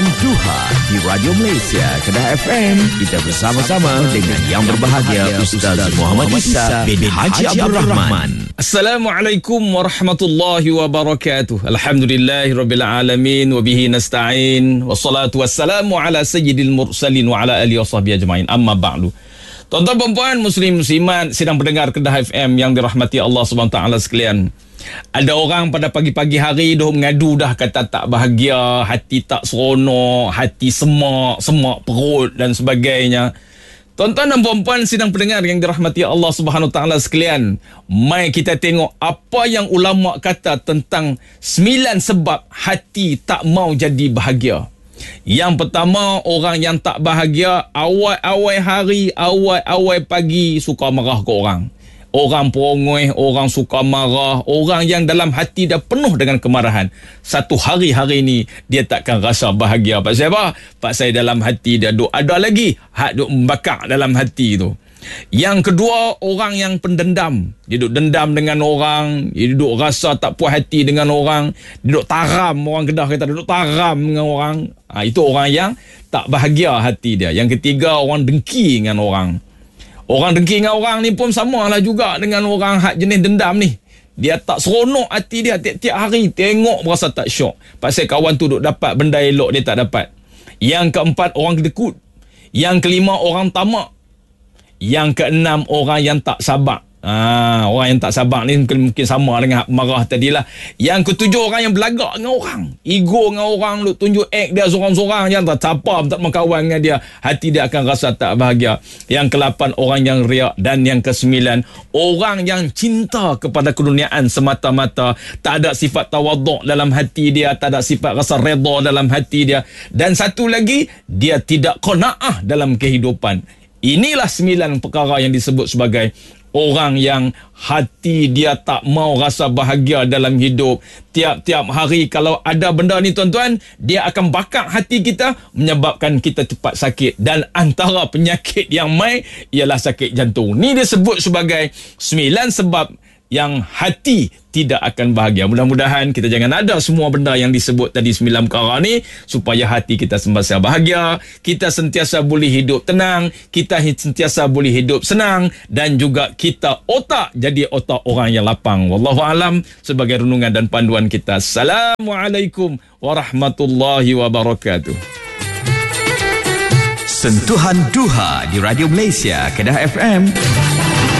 Sentuhan Duha di Radio Malaysia Kedah FM. Kita bersama-sama dengan yang berbahagia Ustaz Muhammad Isa bin Haji Abdul Rahman. Assalamualaikum warahmatullahi wabarakatuh. Alhamdulillahirabbil alamin wa bihi nasta'in. Wassalatu wassalamu ala sayyidil mursalin wa ala alihi washabbihi ajmain. Amma ba'du. Tuan-tuan dan puan muslim muslimat sedang mendengar Kedah FM yang dirahmati Allah Subhanahu taala sekalian. Ada orang pada pagi-pagi hari dah mengadu dah kata tak bahagia, hati tak seronok, hati semak perut dan sebagainya. Tuan-tuan dan puan-puan sedang pendengar yang dirahmati Allah Subhanahu taala sekalian, mai kita tengok apa yang ulama kata tentang 9 sebab hati tak mau jadi bahagia. Yang pertama, orang yang tak bahagia awal-awal hari, awal-awal pagi suka marah ke orang. Orang perongoi, orang suka marah, orang yang dalam hati dah penuh dengan kemarahan. Satu hari-hari ni dia takkan rasa bahagia. Pasal apa? Pasal dalam hati dia duk ada lagi hak duk membakar dalam hati tu. Yang kedua, orang yang pendendam. Dia duk dendam dengan orang, dia duk rasa tak puas hati dengan orang, dia duk taram, orang Kedah kata dia duk taram dengan orang. Itu orang yang tak bahagia hati dia. Yang ketiga, orang dengki dengan orang. Orang dengki dengan orang ni pun samalah juga dengan orang hak jenis dendam ni. Dia tak seronok hati dia tiap-tiap hari. Tengok berasa tak syok. Pasal kawan tu duk dapat benda elok dia tak dapat. Yang keempat, orang kedekut. Yang kelima, orang tamak. Yang keenam, orang yang tak sabar. Orang yang tak sabar ni mungkin sama dengan marah tadilah. Yang ketujuh, orang yang belagak dengan orang. Ego dengan orang, duk tunjuk act dia seorang-seorang. Jangan tak siapa tak berkawan dengan dia, hati dia akan rasa tak bahagia. Yang ke-8, orang yang riak. Dan yang ke-9, orang yang cinta kepada keduniaan semata-mata. Tak ada sifat tawaduk dalam hati dia, tak ada sifat rasa redha dalam hati dia. Dan satu lagi, dia tidak qanaah dalam kehidupan. Inilah 9 perkara yang disebut sebagai orang yang hati dia tak mau rasa bahagia dalam hidup. Tiap-tiap hari kalau ada benda ni tuan-tuan, dia akan bakar hati kita, menyebabkan kita cepat sakit. Dan antara penyakit yang mai ialah sakit jantung. Ni disebut sebagai 9 sebab yang hati tidak akan bahagia. Mudah-mudahan kita jangan ada semua benda yang disebut tadi 9 perkara ni, supaya hati kita sentiasa bahagia, kita sentiasa boleh hidup tenang, kita sentiasa boleh hidup senang, dan juga kita otak jadi otak orang yang lapang. Wallahu alam, sebagai renungan dan panduan kita. Assalamualaikum warahmatullahi wabarakatuh. Sentuhan Duha di Radio Malaysia Kedah FM.